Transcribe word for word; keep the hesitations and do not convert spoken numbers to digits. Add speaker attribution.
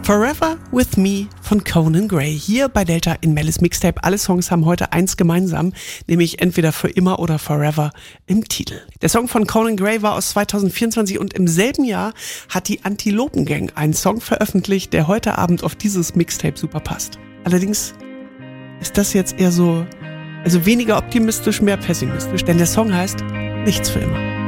Speaker 1: Forever With Me von Conan Gray. Hier bei Delta in Mel's Mixtape. Alle Songs haben heute eins gemeinsam, nämlich entweder für immer oder forever im Titel. Der Song von Conan Gray war aus zweitausendvierundzwanzig und im selben Jahr hat die Antilopen Gang einen Song veröffentlicht, der heute Abend auf dieses Mixtape super passt. Allerdings ist das jetzt eher so, also weniger optimistisch, mehr pessimistisch, denn der Song heißt Nichts für immer.